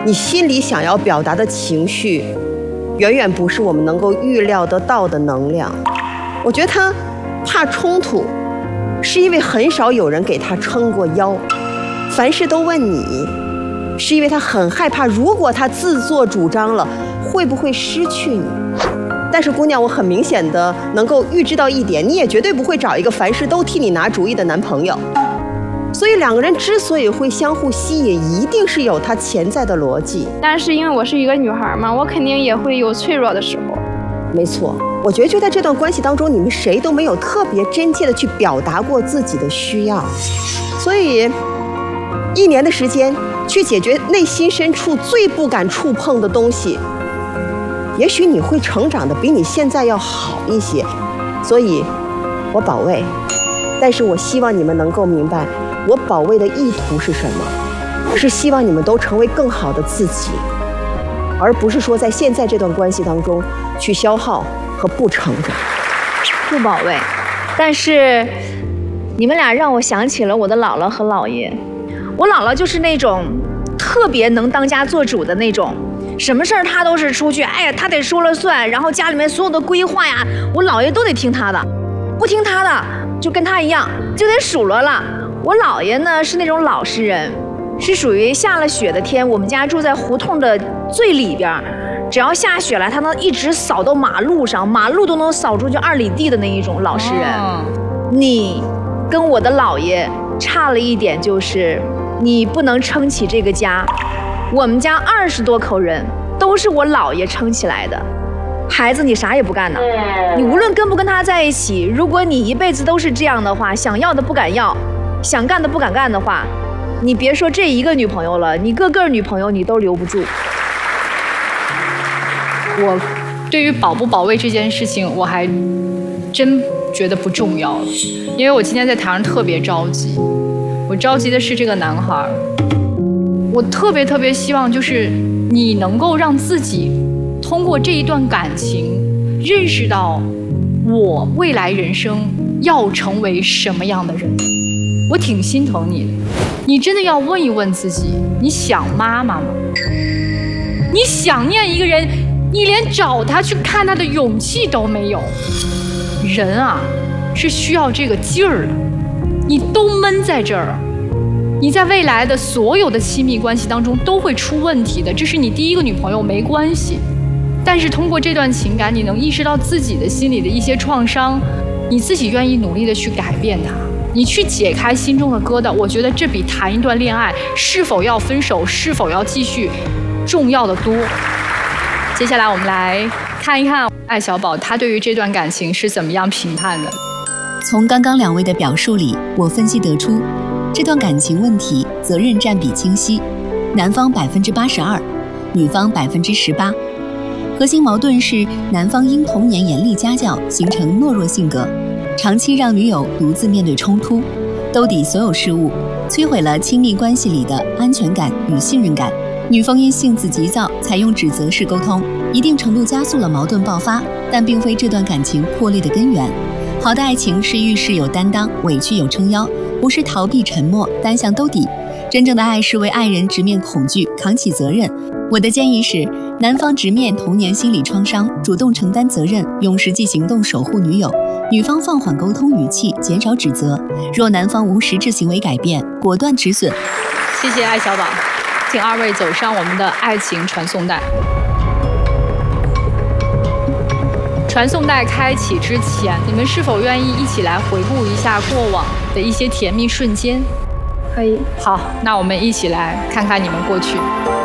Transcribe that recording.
你心里想要表达的情绪，远远不是我们能够预料得到的能量。我觉得他怕冲突，是因为很少有人给他撑过腰，凡事都问你，是因为他很害怕，如果他自作主张了，会不会失去你？但是姑娘，我很明显的能够预知到一点，你也绝对不会找一个凡事都替你拿主意的男朋友。所以两个人之所以会相互吸引，一定是有它潜在的逻辑。 但是因为我是一个女孩嘛，我肯定也会有脆弱的时候。 没错，我觉得就在这段关系当中，你们谁都没有特别真切的去表达过自己的需要，所以1年的时间去解决内心深处最不敢触碰的东西，也许你会成长的比你现在要好一些。所以我保卫，但是我希望你们能够明白，我保卫的意图是什么，是希望你们都成为更好的自己，而不是说在现在这段关系当中去消耗和不成长。 不保卫，但是你们俩让我想起了我的姥姥和姥爷。我姥姥就是那种特别能当家做主的那种，什么事儿她都是出去，哎呀，她得说了算，然后家里面所有的规划呀，我姥爷都得听她的，不听她的就跟她一样，就得数落了。我姥爷呢是那种老实人，是属于下了雪的天，我们家住在胡同的最里边，只要下雪了，他能一直扫到马路上，马路都能扫出去2里地的那一种老实人。你跟我的姥爷差了一点，就是你不能撑起这个家。我们家20多口人都是我姥爷撑起来的，孩子你啥也不干呢，你无论跟不跟他在一起，如果你一辈子都是这样的话，想要的不敢要，想干的不敢干的话，你别说这一个女朋友了，你个个女朋友你都留不住。 我对于保不保卫这件事情，我还真觉得不重要了，因为我今天在台上特别着急，我着急的是这个男孩。我特别希望就是你能够让自己通过这一段感情认识到我未来人生要成为什么样的人。我挺心疼你的，你真的要问一问自己，你想妈妈吗？你想念一个人，你连找他去看他的勇气都没有。人啊，是需要这个劲儿的，你都闷在这儿，你在未来的所有的亲密关系当中都会出问题的。这是你第一个女朋友没关系，但是通过这段情感，你能意识到自己的心里的一些创伤，你自己愿意努力的去改变它，你去解开心中的疙瘩。我觉得这比谈一段恋爱是否要分手，是否要继续重要的多。接下来我们来看一看艾小宝他对于这段感情是怎么样评判的。 从刚刚2位的表述里，我分析得出，这段感情问题责任占比清晰，男方82%，女方18%。核心矛盾是男方因童年严厉家教形成懦弱性格，长期让女友独自面对冲突，兜底所有事物，摧毁了亲密关系里的安全感与信任感。女方因性子急躁，采用指责式沟通，一定程度加速了矛盾爆发，但并非这段感情破裂的根源。好的爱情是遇事有担当，委屈有撑腰，不是逃避沉默，单向兜底。真正的爱是为爱人直面恐惧，扛起责任。我的建议是，男方直面童年心理创伤，主动承担责任，用实际行动守护女友；女方放缓沟通语气，减少指责。若男方无实质行为改变，果断止损。 谢谢艾小宝，请2位走上我们的爱情传送带。传送带开启之前，你们是否愿意一起来回顾一下过往的一些甜蜜瞬间？ 可以。 好，那我们一起来看看你们过去。